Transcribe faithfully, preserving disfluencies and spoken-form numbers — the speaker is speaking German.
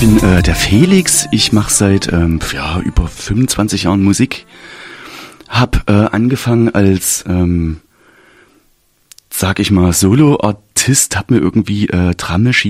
bin äh, der Felix. Ich mache seit ähm, ja, über fünfundzwanzig Jahren Musik. Hab äh, angefangen als, ähm, sag ich mal, Solo-Artist. Hab mir irgendwie äh, Drummaschinen